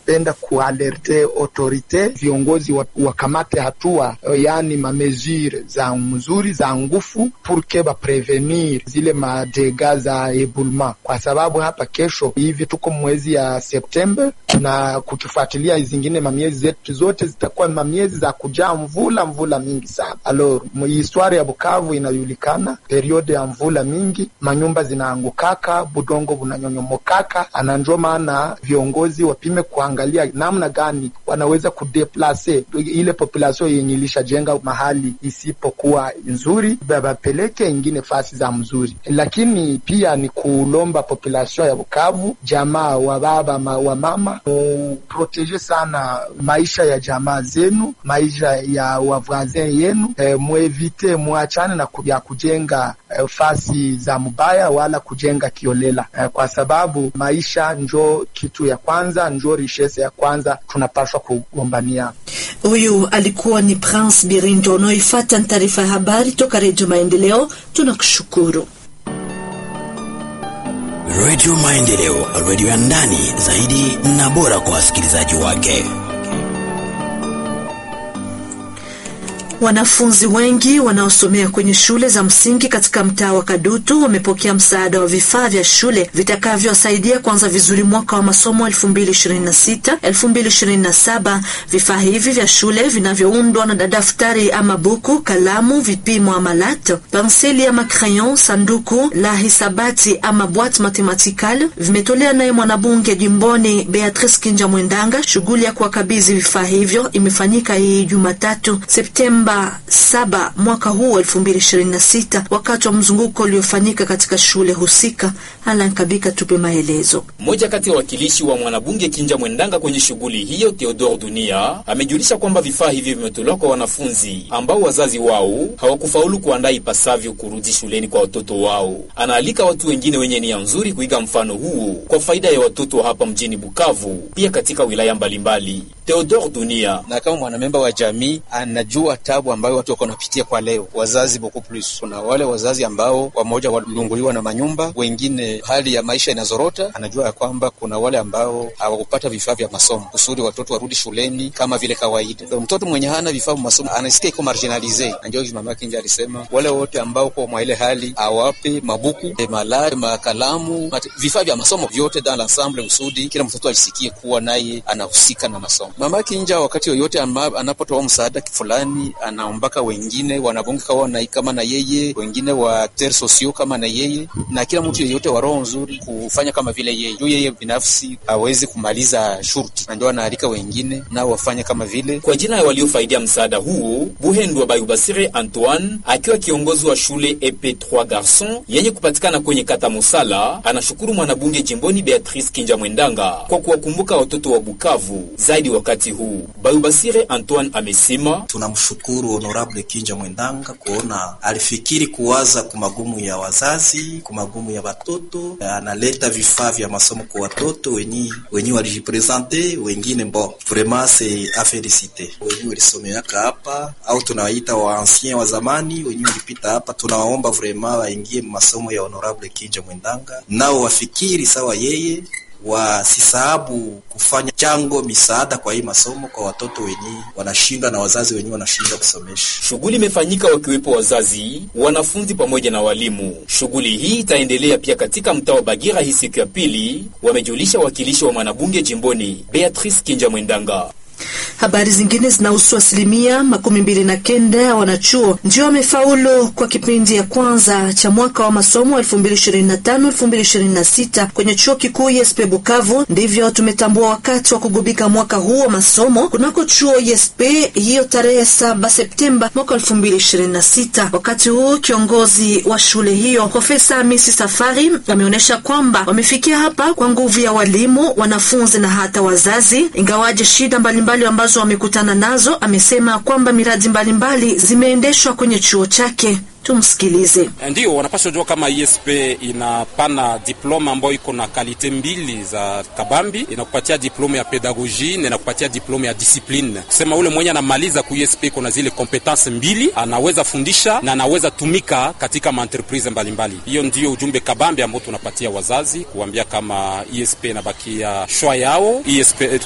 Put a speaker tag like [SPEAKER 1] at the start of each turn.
[SPEAKER 1] tunapenda kualerte autorite, viongozi wakamate hatua, yani mamezure za mzuri za ngufu purke ba prevenir zile madega za ebulma, kwa sababu hapa kesho hivi tuko mwezi ya September na kukifuatilia zingine mamiezi zetu zote zitakuwa mamiezi za kujaa mvula mingi sana. Alors historia ya Bukavu inajulikana, periode ya mvula mingi, manyumba zinaangukaka, budongo bunanyonyomokaka. Ananjo maana viongozi wapime kuangalia namna gani wanaweza kudeplace ile population yenye ilishajenga mahali isipokuwa nzuri, babapeleke ingine fasi za mzuri. Lakini pia ni kulomba population ya Bukavu, jamaa wa baba wa mama, protege sana maisha ya jamaa zenu, maisha ya wavazeni yenu, muevite muachane na kujenga fasi za mubaya wala kujenga kiolela, kwa sababu maisha njo kitu ya kwanza, njo richesse ya kwanza tunapaswa kugombania.
[SPEAKER 2] Huyu alikuwa ni Prince Birinjo. Unaoifuata taarifa ya habari toka Radio Maendeleo. Tunakushukuru.
[SPEAKER 3] Radio Maendeleo, radio ya ndani zaidi na bora kwa wasikilizaji wake.
[SPEAKER 2] Wanafunzi wengi wanaosomea kwenye shule za msingi katika mtaa wa Kadutu wamepokea msaada wa vifaa vya shule vitakavyowasaidia kuanza vizuri mwaka wa masomo 2026-2027. Vifaa hivi vya shule vinavyoundwa na daftari ama buku, kalamu, vipimo ama lat, penseli ama crayon, sanduku la hisabati ama boîte mathématicale vimetolea naye mwanabunge jimboni Beatrice Kinja Mwendanga. Shughuli ya kuwakabidhi vifaa hivyo imefanyika hii Jumatatu Septemba 7 mwaka huu 2026 wakati wa mzunguko uliofanyika katika shule husika. Alan Kabika tupe maelezo.
[SPEAKER 4] Mmoja kati ya wakilishi wa mwanabunge Kinja Mwendanga kwenye shughuli hiyo, Theodore Dunia, amejulisha kwamba vifaa hivi vimetolewa kwa wanafunzi ambao wazazi wao hawakufaulu kuandaa ipasavyo kurudi shuleni kwa watoto wao. Anaalika watu wengine wenye nia nzuri kuiga mfano huu kwa faida ya watoto hapa mjini Bukavu, pia katika wilaya mbalimbali. Theodore Dunia:
[SPEAKER 5] na kama mwanamemba wa jamii anajua tabu ambayo watu wako napitia kwa leo, wazazi beaucoup plus. Kuna wale wazazi ambao wamoja walunguliwa na manyumba, wengine hali ya maisha inazorota. Anajua ya kwamba kuna wale ambao hawakupata vifaa vya masomo kusudi watoto warudi shuleni kama vile kawaida. So, mtoto mwenye hana vifaa vya masomo anasikia iko marginalize, na ndio mama Kinja alisema wale wote ambao kwa mwa ile hali awape mabuku, malari, makalamu, vifaa vya masomo vyote dans l'ensemble kusudi kila mtoto alisikie kuwa naye anahusika na masomo. Mama Kinja wakati yoyote anapotoa msaada fulani anaombaka wengine wanabunge kama na yeye, wengine wa ter socio kama na yeye, na kila mtu yeyote wa roho nzuri kufanya kama vile yeye. Yeye binafsi hawezi kumaliza shurti, na ndio anaalika wengine nao wafanye kama vile.
[SPEAKER 4] Kwa jina ya waliofaidia msaada huu, Buhendwa Bayubasire Antoine akiwa kiongozi wa shule EP3 Garçon yenye kupatikana kwenye kata Musala, anashukuru mwanabunge jimboni Beatrice Kinja Mwendanga kwa kuwakumbuka watoto wa Bukavu zaidi wakati huu. Bayubasire Antoine amesema
[SPEAKER 6] tunamshukuru honorable Kinja Mwendanga kuona alifikiri kuwaza kumagumu ya wazazi, kumagumu ya watoto, analeta vifaa vya masomo kwa watoto wenye walijipresente, wengine vraiment c'est à féliciter. Wenye walisomea hapa au tunawaita wa ancien wa zamani, wenye walipita hapa, tunawaomba vraiment waingie masomo ya honorable Kinja Mwendanga, nao wafikiri sawa yeye, wasisahabu kufanya chango misaada kwa hii masomo kwa watoto wenye wanashinda na wazazi wenye wanashinda kusomesha.
[SPEAKER 4] Shughuli imefanyika wakiwepo wazazi, wanafunzi pamoja na walimu. Shughuli hii itaendelea pia katika mtaa wa Bagira hii siku ya pili, wamejulisha wakilishi wa mwanabunge jimboni Beatrice Kinja Mwendanga.
[SPEAKER 2] Habari zingine zinahusu 29% ya wanachuo ndio wamefaulu kwa kipindi ya kwanza cha mwaka wa masomo 2025-2026 kwenye chuo kikuu ISP Bukavu. Ndivyo tumetambua wakati wa kugubika mwaka huu wa masomo kunako chuo ISP hiyo tarehe 7 Septemba mwaka 2026. Wakati huu kiongozi wa shule hiyo Profesa Hamisi Safari ameonyesha kwamba wamefikia hapa kwa nguvu ya walimu, wanafunzi na hata wazazi, ingawaje shida mbalimbali ambazo wamekutana nazo. Amesema kwamba miradi mbalimbali zimeendeshwa kwenye chuo chake. Tumsikilize.
[SPEAKER 7] Ndio wanapaswa jua kama ISP inapana diploma ambayo iko na kalite mbili za kabambi, inakupatia diploma ya pedagogie na inakupatia diploma ya discipline. Kusema ule mwenye anamaliza ku ISP kuna zile competence mbili, anaweza fundisha na anaweza tumika katika entreprise mbalimbali. Hiyo ndio ujumbe kabambi ambao tunapatia wazazi, kuambia kama ISP inabakia shwa yao. ISP